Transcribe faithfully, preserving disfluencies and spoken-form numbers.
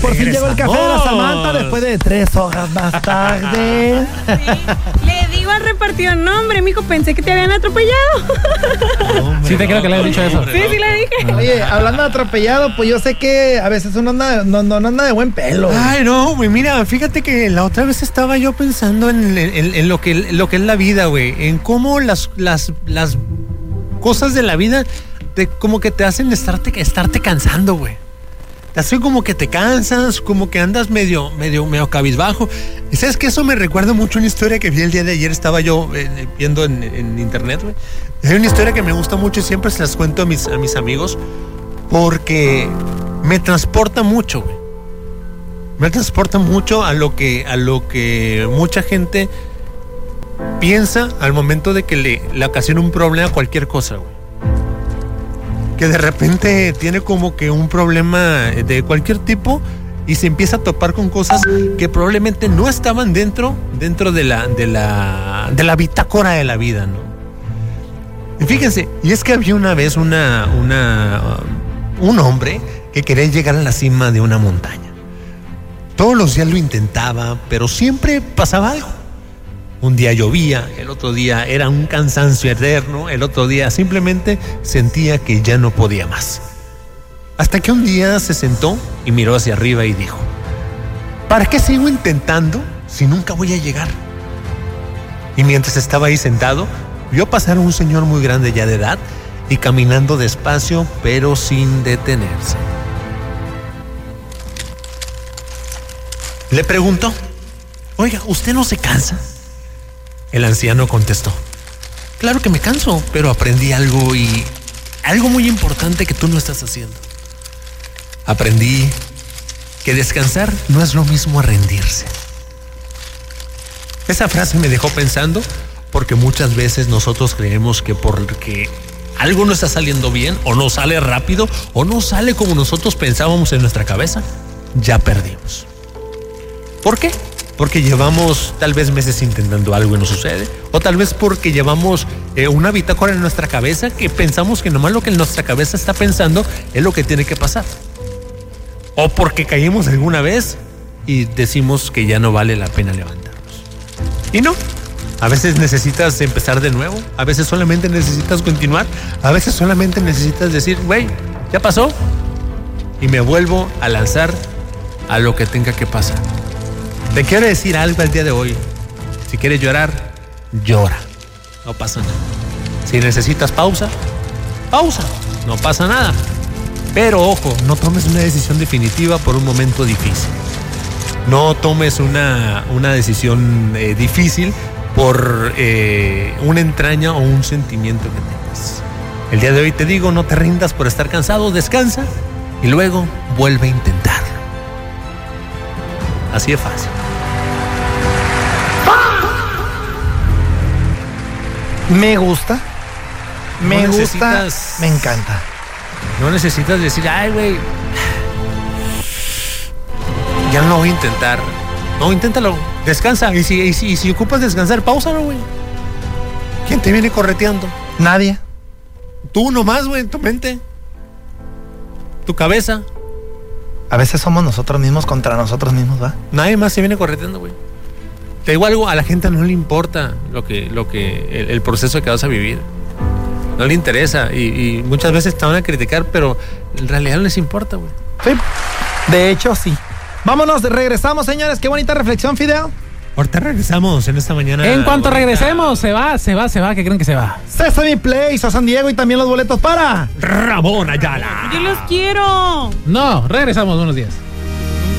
Por fin llegó el café de la Samantha después de tres horas más tarde. Sí. Le digo al repartidor, no, hombre, mijo, pensé que te habían atropellado. Hombre, sí, te creo que le he dicho eso. Sí, sí le dije. Oye, hablando de atropellado, pues yo sé que a veces uno anda, no, no, no anda de buen pelo. Ay, no, güey, mira, fíjate que la otra vez estaba yo pensando en, en, en lo, que, lo que es la vida, güey. En cómo las, las, las cosas de la vida te, como que te hacen estarte, estarte cansando, güey. Te hacen como que te cansas, como que andas medio, medio, medio cabizbajo. Y sabes que eso me recuerda mucho una historia que vi el día de ayer, estaba yo eh, viendo en, en internet, güey. Hay una historia que me gusta mucho y siempre se las cuento a mis, a mis amigos porque me transporta mucho, güey. Me transporta mucho a lo que, a lo que mucha gente piensa al momento de que le, le ocasiona un problema a cualquier cosa, güey. Que de repente tiene como que un problema de cualquier tipo y se empieza a topar con cosas que probablemente no estaban dentro, dentro de la, de la, de la bitácora de la vida, ¿no? Y fíjense, y es que había una vez una, una, uh, un hombre que quería llegar a la cima de una montaña. Todos los días lo intentaba, pero siempre pasaba algo. Un día llovía, el otro día era un cansancio eterno, el otro día simplemente sentía que ya no podía más. Hasta que un día se sentó y miró hacia arriba y dijo: ¿para qué sigo intentando si nunca voy a llegar? Y mientras estaba ahí sentado, vio pasar a un señor muy grande ya de edad y caminando despacio pero sin detenerse. Le preguntó: oiga, ¿usted no se cansa? El anciano contestó: claro que me canso, pero aprendí algo y algo muy importante que tú no estás haciendo. Aprendí que descansar no es lo mismo a rendirse. Esa frase me dejó pensando porque muchas veces nosotros creemos que porque algo no está saliendo bien o no sale rápido o no sale como nosotros pensábamos en nuestra cabeza, ya perdimos. ¿Por qué? Porque llevamos tal vez meses intentando algo y no sucede. O tal vez porque llevamos eh, una bitácora en nuestra cabeza que pensamos que nomás lo que en nuestra cabeza está pensando es lo que tiene que pasar. O porque caímos alguna vez y decimos que ya no vale la pena levantarnos. Y no. A veces necesitas empezar de nuevo. A veces solamente necesitas continuar. A veces solamente necesitas decir: güey, ya pasó. Y me vuelvo a lanzar a lo que tenga que pasar. Te quiero decir algo el día de hoy. Si quieres llorar, llora. No pasa nada. Si necesitas pausa, pausa. No pasa nada. Pero ojo, no tomes una decisión definitiva por un momento difícil. No tomes una, una decisión eh, difícil por eh, una entraña o un sentimiento que tengas. El día de hoy te digo, no te rindas por estar cansado, descansa y luego vuelve a intentarlo. Así de fácil. Me gusta. Me No gusta. necesitas- Me encanta. No necesitas decir: ay, güey, ya no lo voy a intentar. No, inténtalo. Descansa. Y si, y si, y si ocupas descansar, páusalo, güey. ¿Quién te viene correteando? Nadie. Tú nomás, güey, tu mente. Tu cabeza. A veces somos nosotros mismos contra nosotros mismos, ¿va? Nadie más se viene correteando, güey. Te digo algo, a la gente no le importa lo que, lo que, el, el proceso que vas a vivir. No le interesa. Y, y muchas veces te van a criticar, pero en realidad no les importa, güey. Sí. De hecho, sí. Vámonos, regresamos, señores. Qué bonita reflexión, Fideo. Ahorita regresamos en esta mañana. En cuanto bonita. regresemos, se va, se va, se va. ¿Qué creen que se va? Sesame Place a San Diego y también los boletos para Ramón Ayala. Yo los quiero. No, regresamos unos días.